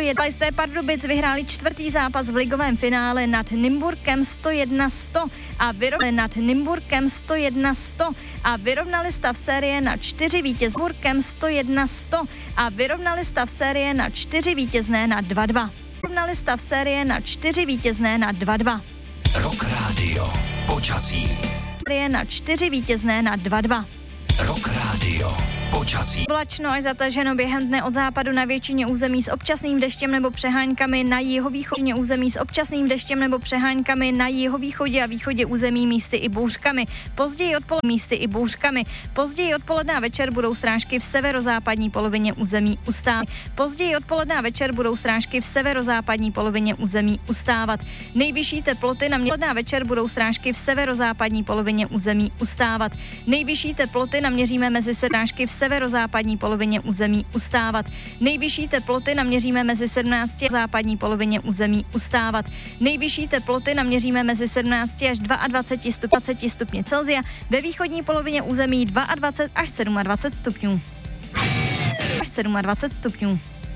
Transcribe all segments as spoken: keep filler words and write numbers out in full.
sto jedna. Bajsté Pardubic vyhráli čtvrtý zápas v ligovém finále nad Nymburkem sto jedna sto a vyrovnali nad Nymburkem sto jedna sto a vyrovnali stav série na čtyři vítěz Burkem sto jedna sto a vyrovnali stav série na čtyři vítězné na dva dva. Vyrovnali stav série na čtyři vítězné na dva dva. Rock Radio. Počasí. Série na čtyři vítězné na dva dva. Rock Radio. Počasí. Oblačno až zataženo během dne od západu na většině území s občasným deštěm nebo přeháňkami na jihovýchodě území s občasným deštěm nebo přeháňkami na jihovýchodě a východě území místy i bouřkami. Později odpoledne místy i bouřkami. Později odpoledne a večer budou srážky v severozápadní polovině území ustávat. Později odpoledne a večer budou srážky v severozápadní polovině území ustávat. Nejvyšší teploty na mě a večer budou srážky v severozápadní polovině území ustávat. Nejvyšší teploty naměříme mezi srážky v severozápadní polovině území ustávat. Nejvyšší teploty naměříme mezi sedmnácti a západní polovině území ustávat. Nejvyšší teploty naměříme mezi sedmnácti až dvaceti dvěma stupni Celsia, ve východní polovině území dvacet dva až dvacet sedm stupňů. Až dvacet sedm stupňů.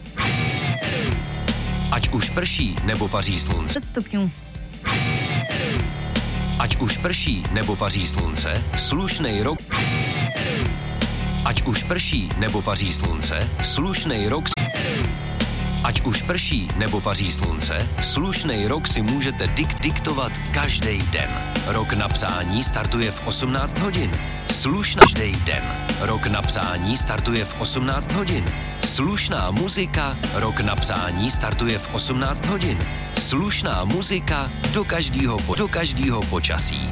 Ať už prší nebo paří slunce. stupňů. Ať už prší nebo paří slunce, slušnej rok. Ať už prší nebo paří slunce, slušnej rok. Ať už prší nebo paří slunce, slušnej rok si můžete dik- diktovat každý den. Rok na psání startuje v osmnáct hodin. Slušná každý den. Rok na psání startuje v osmnáct hodin. Slušná muzika, rok na psání startuje v osmnáct hodin. Slušná muzika do každého po- do každého počasí.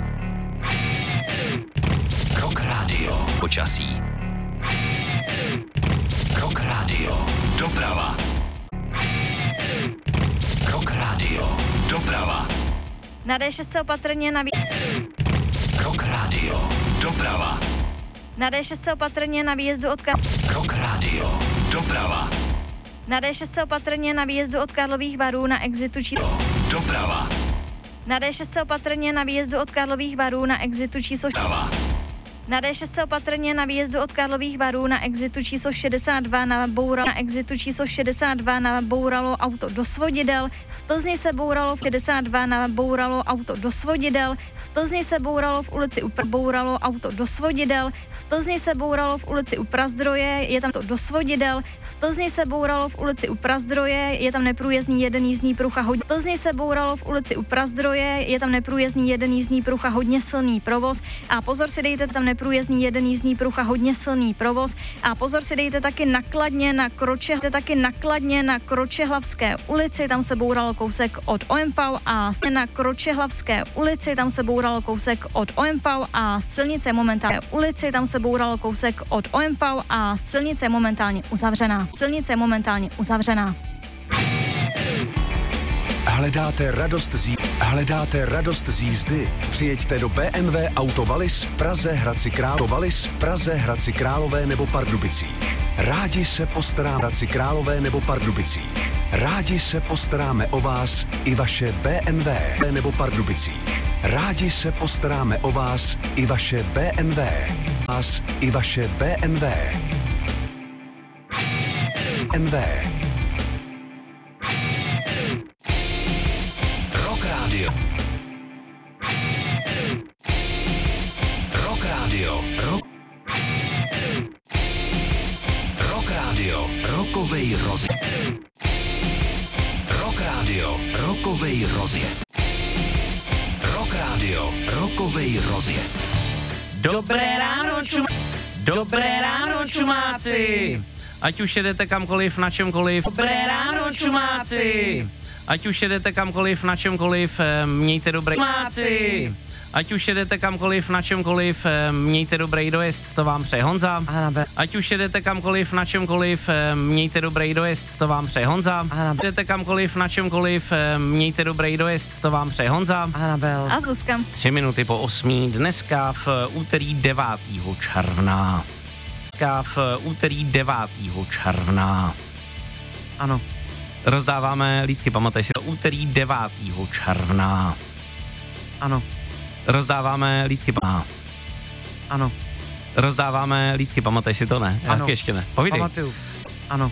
Rock Radio. Počasí. Rock Radio. Doprava. Rock Radio. Doprava. Na dé šest opatrně na vý... Rock Radio. Doprava. Na dé šest opatrně na výjezdu od Kar... Rock Radio. Doprava. Na dé šest opatrně na výjezdu od Karlových Varů na exitu číslo... Doprava. Na dé šest opatrně na výjezdu od Karlových Varů na exitu číslo... Doprava. Na dé šest opatrně na výjezdu od Karlových Varů na exitu číslo šedesát dva na Bouralo, na exitu číslo šedesát dva na Bouralo auto do svodidel. V Plzni se bouralo v šedesát dva na Bouralo auto do svodidel. V Plzni se bouralo v ulici u Pr- bouralo auto do svodidel. V Plzni se bouralo v ulici u Prazdroje, je tam to do svodidel. V Plzni se bouralo v ulici u Prazdroje, je tam neprůjezdný jeden jízdní pruh a hodně. V Plzni se bouralo v ulici u Prazdroje, je tam neprůjezdný jeden jízdní pruh a hodně silný provoz. A pozor si dejte, tam neprůjezdný jeden jízdní pruh a hodně silný provoz. A pozor si dejte taky nakladně na Kroče, taky nakladně na Kročehlavské ulici, tam se bouralo kousek od O M V a na Kročehlavské ulici, tam se bouralo kousek od O M V a silnice momentálně ulici, tam se bouralo kousek od O M V a silnice momentálně uzavřená. Silnice momentálně uzavřená. Hledáte radost z jí... Hledáte radost z jízdy? Přijeďte do B M W Auto Wallis v Praze, Hradci Králové, Wallis v Praze, Hradci Králové nebo Pardubicích. Rádi se postaráme Hradci Králové nebo Pardubicích. Rádi se postaráme o vás i vaše B M W nebo Pardubicích. Rádi se postaráme o vás i vaše B M W. Vás i vaše B M W. B M W. Rock Radio. Rock Radio. Rock. Rock Radio. Rockovej rozjezd. Rock Radio. Rockovej rozjezd. Rock Radio. Rockovej rozjezd. Dobré ráno, čum... Dobré ráno, čumáci! Ať už jedete kamkoliv, na čemkoliv. Dobré ráno, čumáci! Ať už jedete kamkoliv, na čemkoliv, mějte dobrý čumáci! Ať už jedete kamkoliv, na čemkoliv, mějte dobrý dojezd, to vám přeje Honza. Ať už jedete kamkoliv, na čemkoliv, mějte dobrý dojezd, to vám přeje Honza. Jedete kamkoliv, na čemkoliv, mějte dobrý dojezd, to vám přeje Honza. A Zuzka. Tři minuty po osmí, dneska v úterý devátého června. Dneska v úterý devátého června. Ano. Rozdáváme lístky, pamatuješ si to? Úterý devátého června. Ano. Rozdáváme lístky. Ano. Rozdáváme lístky, pamatuješ si to, ne? Ano. Jak ještě ne? Povídej. Pamatuju.